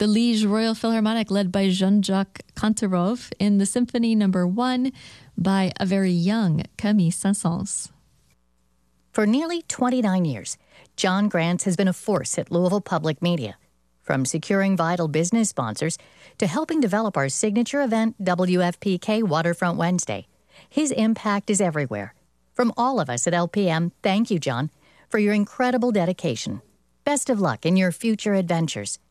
the Liège Royal Philharmonic led by Jean-Jacques Kantarov in the Symphony No. 1 by a very young Camille Saint-Saëns. For nearly 29 years, John Grants has been a force at Louisville Public Media, from securing vital business sponsors to helping develop our signature event, WFPK Waterfront Wednesday. His impact is everywhere. From all of us at LPM, thank you, John, for your incredible dedication. Best of luck in your future adventures.